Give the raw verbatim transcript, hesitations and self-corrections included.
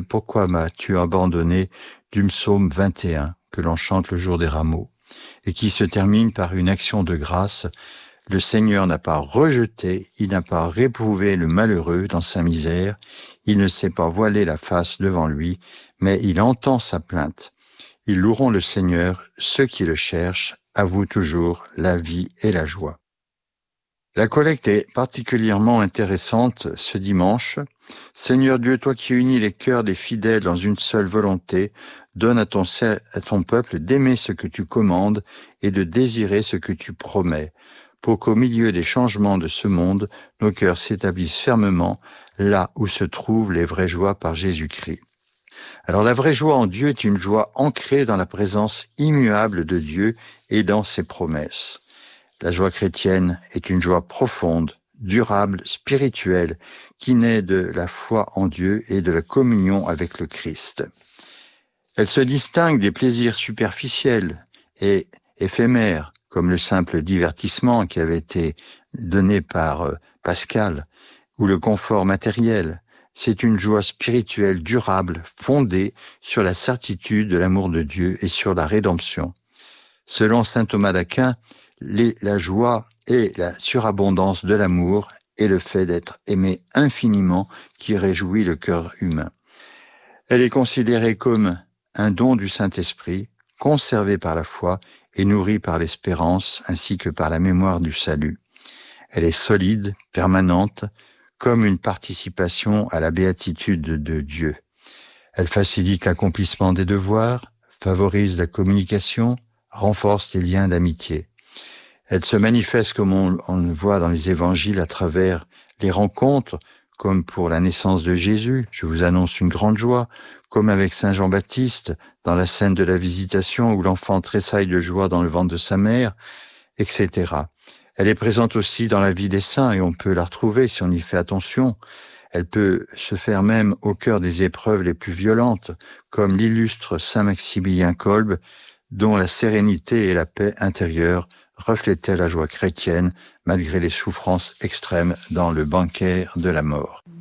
Pourquoi m'as-tu abandonné du psaume vingt et un, que l'on chante le jour des rameaux, et qui se termine par une action de grâce. Le Seigneur n'a pas rejeté, il n'a pas réprouvé le malheureux dans sa misère, il ne s'est pas voilé la face devant lui, mais il entend sa plainte. Ils loueront le Seigneur, ceux qui le cherchent, à vous toujours la vie et la joie. La collecte est particulièrement intéressante ce dimanche. Seigneur Dieu, toi qui unis les cœurs des fidèles dans une seule volonté, donne à ton, à ton peuple d'aimer ce que tu commandes et de désirer ce que tu promets, pour qu'au milieu des changements de ce monde, nos cœurs s'établissent fermement là où se trouvent les vraies joies par Jésus-Christ. Alors la vraie joie en Dieu est une joie ancrée dans la présence immuable de Dieu et dans ses promesses. La joie chrétienne est une joie profonde, durable, spirituelle, qui naît de la foi en Dieu et de la communion avec le Christ. Elle se distingue des plaisirs superficiels et éphémères, comme le simple divertissement qui avait été donné par Pascal, ou le confort matériel. C'est une joie spirituelle durable, fondée sur la certitude de l'amour de Dieu et sur la rédemption. Selon saint Thomas d'Aquin, Les, la joie est la surabondance de l'amour et le fait d'être aimé infiniment qui réjouit le cœur humain. Elle est considérée comme un don du Saint-Esprit, conservé par la foi et nourri par l'espérance ainsi que par la mémoire du salut. Elle est solide, permanente, comme une participation à la béatitude de Dieu. Elle facilite l'accomplissement des devoirs, favorise la communication, renforce les liens d'amitié. Elle se manifeste, comme on, on le voit dans les évangiles, à travers les rencontres, comme pour la naissance de Jésus, je vous annonce une grande joie, comme avec saint Jean-Baptiste, dans la scène de la visitation où l'enfant tressaille de joie dans le ventre de sa mère, et cetera. Elle est présente aussi dans la vie des saints et on peut la retrouver si on y fait attention. Elle peut se faire même au cœur des épreuves les plus violentes, comme l'illustre saint Maximilien Kolbe, dont la sérénité et la paix intérieure reflétaient la joie chrétienne malgré les souffrances extrêmes dans le banquet de la mort.